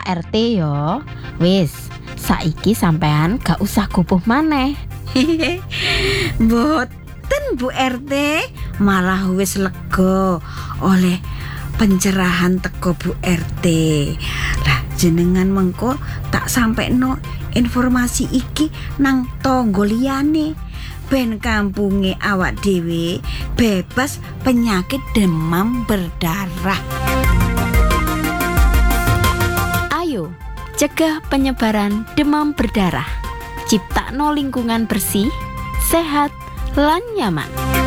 Pak RT yo. Wis, saiki sampean gak usah gupuh maneh. Mboten Bu RT, malah wis lega oleh pencerahan teko Bu RT. Lah jenengan mengko tak sampekno informasi iki nang tangga liyane ben kampunge awak dhewe bebas penyakit demam berdarah. Ayo, cegah penyebaran demam berdarah. Ciptakno lingkungan bersih, sehat, lan nyaman.